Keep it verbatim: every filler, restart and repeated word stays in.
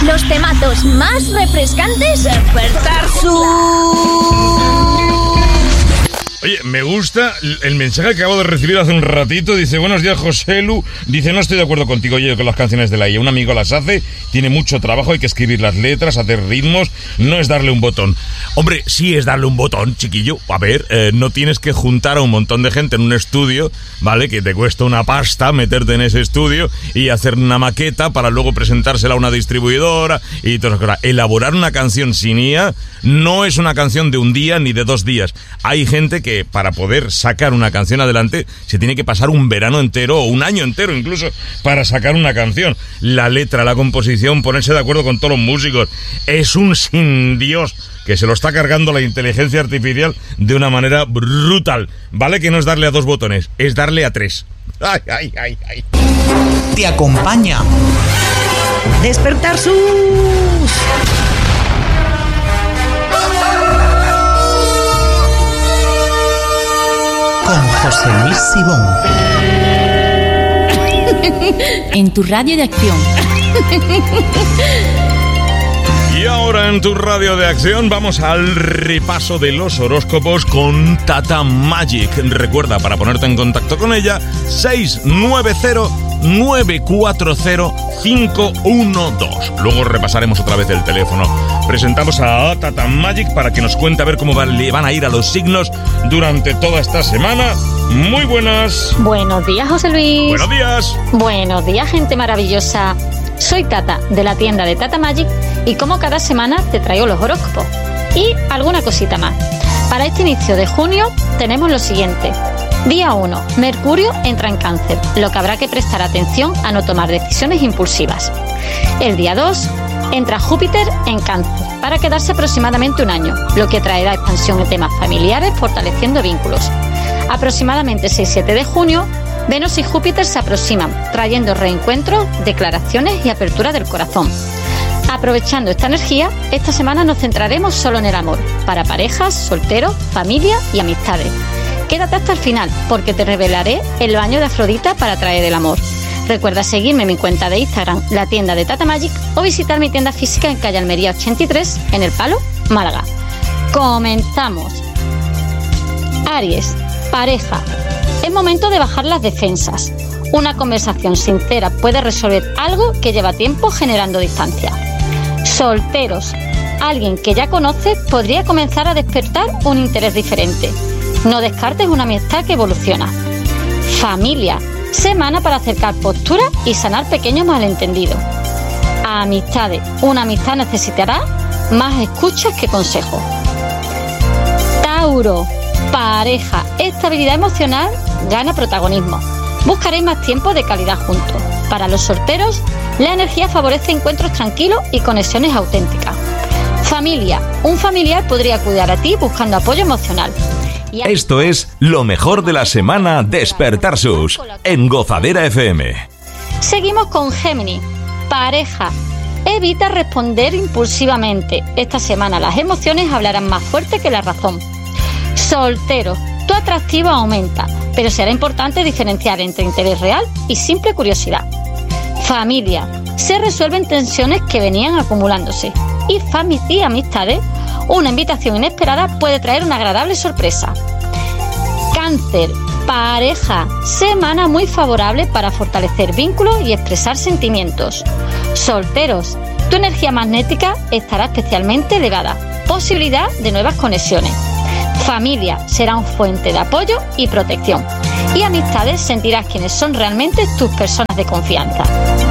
los temazos más refrescantes. Despertar su... Oye, me gusta el mensaje que acabo de recibir hace un ratito. Dice, buenos días, José Lu. Dice, no estoy de acuerdo contigo, oye, con las canciones de la I A. Un amigo las hace, tiene mucho trabajo, hay que escribir las letras, hacer ritmos, no es darle un botón. Hombre, sí es darle un botón, chiquillo. A ver, eh, no tienes que juntar a un montón de gente en un estudio, ¿vale? Que te cuesta una pasta meterte en ese estudio y hacer una maqueta para luego presentársela a una distribuidora y todas esas cosas. Elaborar una canción sin I A no es una canción de un día ni de dos días. Hay gente que que para poder sacar una canción adelante se tiene que pasar un verano entero o un año entero incluso para sacar una canción. La letra, la composición, ponerse de acuerdo con todos los músicos. Es un sin Dios que se lo está cargando la inteligencia artificial de una manera brutal. Vale que no es darle a dos botones, es darle a tres. Ay, ay, ay, ay. Te acompaña Despertar sus... con José Luis Sibón. En tu radio de acción. Y ahora en tu radio de acción vamos al repaso de los horóscopos con Tata Magic. Recuerda, para ponerte en contacto con ella, seis nueve cero nueve cuatro cero cinco uno dos. Luego repasaremos otra vez el teléfono. Presentamos a Tata Magic para que nos cuente a ver cómo le van a ir a los signos durante toda esta semana. Muy buenas. Buenos días, José Luis. Buenos días. Buenos días, gente maravillosa. Soy Tata, de la tienda de Tata Magic, y como cada semana te traigo los horóscopos y alguna cosita más. Para este inicio de junio tenemos lo siguiente. Día uno. Mercurio entra en Cáncer, lo que habrá que prestar atención a no tomar decisiones impulsivas. El día dos. Entra Júpiter en Cáncer, para quedarse aproximadamente un año, lo que traerá expansión en temas familiares, fortaleciendo vínculos. Aproximadamente seis siete de junio, Venus y Júpiter se aproximan, trayendo reencuentros, declaraciones y apertura del corazón. Aprovechando esta energía, esta semana nos centraremos solo en el amor, para parejas, solteros, familia y amistades. Quédate hasta el final, porque te revelaré el baño de Afrodita para traer el amor. Recuerda seguirme en mi cuenta de Instagram, la tienda de Tata Magic, o visitar mi tienda física en calle Almería ochenta y tres, en El Palo, Málaga. Comenzamos. Aries, pareja. Es momento de bajar las defensas. Una conversación sincera puede resolver algo que lleva tiempo generando distancia. Solteros. Alguien que ya conoces podría comenzar a despertar un interés diferente. No descartes una amistad que evoluciona. Familia. Semana para acercar posturas y sanar pequeños malentendidos. Amistades. Una amistad necesitará más escuchas que consejos. Tauro. Pareja. Estabilidad emocional gana protagonismo. Buscaréis más tiempo de calidad juntos. Para los solteros, la energía favorece encuentros tranquilos y conexiones auténticas. Familia. Un familiar podría cuidar a ti buscando apoyo emocional. Esto es lo mejor de la semana Despertar Sus en Gozadera F M. Seguimos con Géminis. Pareja. Evita responder impulsivamente. Esta semana las emociones hablarán más fuerte que la razón. Soltero. Tu atractivo aumenta, pero será importante diferenciar entre interés real y simple curiosidad. Familia. Se resuelven tensiones que venían acumulándose. Y familia y amistades. Una invitación inesperada puede traer una agradable sorpresa. Cáncer. Pareja. Semana muy favorable para fortalecer vínculos y expresar sentimientos. Solteros. Tu energía magnética estará especialmente elevada. Posibilidad de nuevas conexiones. Familia. Será una fuente de apoyo y protección. Y amistades, sentirás quienes son realmente tus personas de confianza.